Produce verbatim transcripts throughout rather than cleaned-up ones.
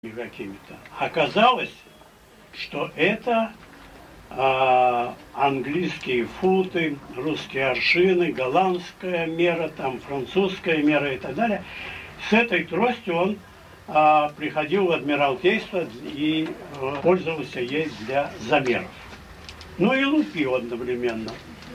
какими-то. Оказалось, что это а, английские футы, русские аршины, голландская мера, там французская мера и так далее. С этой тростью он а, приходил в Адмиралтейство и а, пользовался ей для замеров. Ну и лупил одновременно.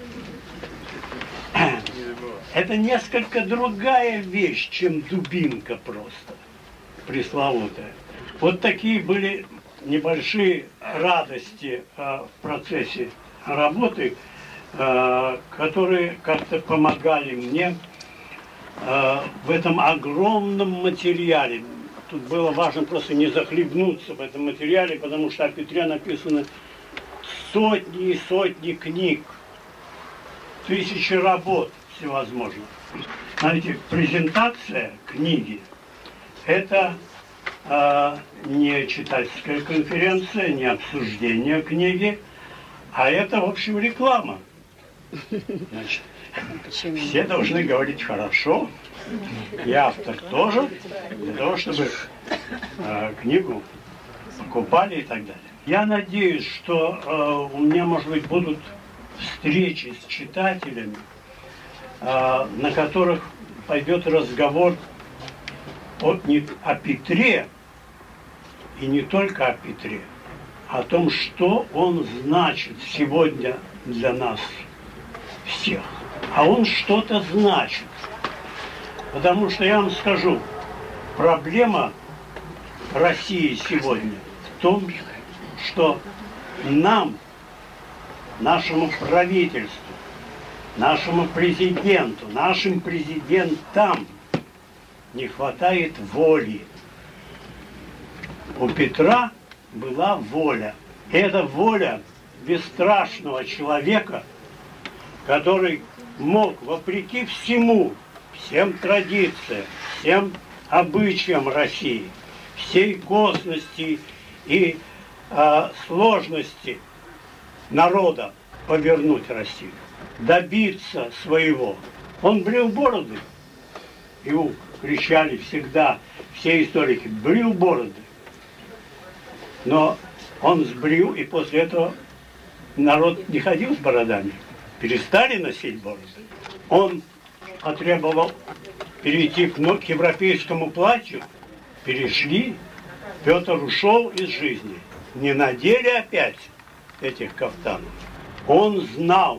Это несколько другая вещь, чем дубинка просто, пресловутая. Вот такие были небольшие радости э, в процессе работы, э, которые как-то помогали мне э, в этом огромном материале. Тут было важно просто не захлебнуться в этом материале, потому что о Петре написано сотни и сотни книг, тысячи работ всевозможных. Знаете, презентация книги – это э, не читательская конференция, не обсуждение книги, а это, в общем, реклама. Значит, все должны говорить хорошо, и автор тоже, для того, чтобы э, книгу покупали и так далее. Я надеюсь, что э, у меня, может быть, будут встречи с читателями, э, на которых пойдет разговор о, не, о Петре, и не только о Петре, а о том, что он значит сегодня для нас всех. А он что-то значит. Потому что я вам скажу, проблема России сегодня в том, что нам, нашему правительству, нашему президенту, нашим президентам не хватает воли. У Петра была воля. И эта воля бесстрашного человека, который мог, вопреки всему, всем традициям, всем обычаям России, всей косности и э, сложности народа повернуть Россию, добиться своего. Он брил бороды. Его кричали всегда, все историки, брил бороды. Но он сбрил, и после этого народ не ходил с бородами. Перестали носить бороды. Он потребовал перейти к, к европейскому платью. Перешли. Петр ушел из жизни. Не надели опять этих кафтанов. Он знал,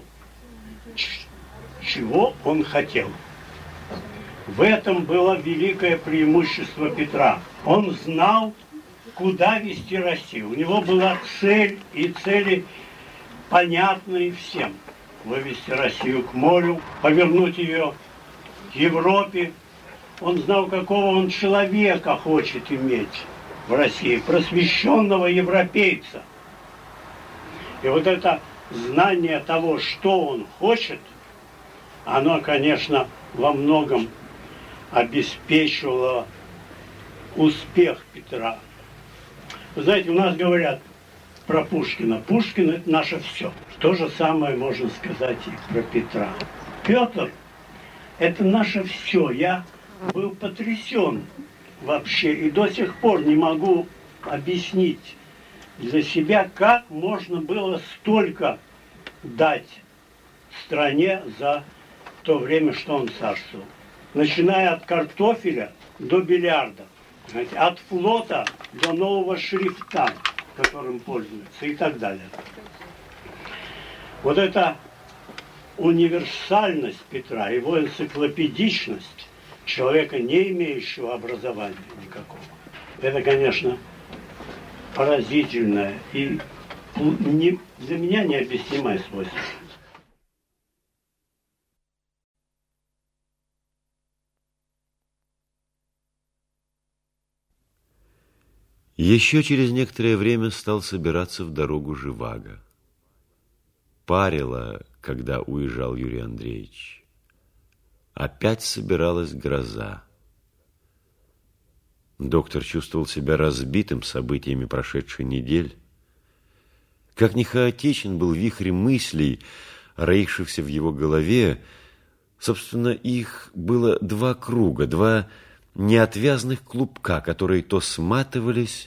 чего он хотел. В этом было великое преимущество Петра. Он знал, куда вести Россию. У него была цель, и цели понятные всем. Вывести Россию к морю, повернуть ее к Европе. Он знал, какого он человека хочет иметь в России, просвещенного европейца. И вот это знание того, что он хочет, оно, конечно, во многом обеспечивало успех Петра. Вы знаете, у нас говорят про Пушкина. Пушкин – это наше все. То же самое можно сказать и про Петра. Петр – это наше все. Я был потрясен вообще и до сих пор не могу объяснить для себя, как можно было столько дать стране за то время, что он царствовал. Начиная от картофеля до бильярда, знаете, от флота до нового шрифта, которым пользуются, и так далее. Вот эта универсальность Петра, его энциклопедичность человека, не имеющего образования никакого, это, конечно, поразительное и не, для меня необъяснимое свойство. Еще через некоторое время стал собираться в дорогу Живаго. Парило, когда уезжал Юрий Андреевич. Опять собиралась гроза. Доктор чувствовал себя разбитым событиями прошедшей недели. Как ни хаотичен был вихрь мыслей, роившихся в его голове, собственно, их было два круга, два неотвязных клубка, которые то сматывались,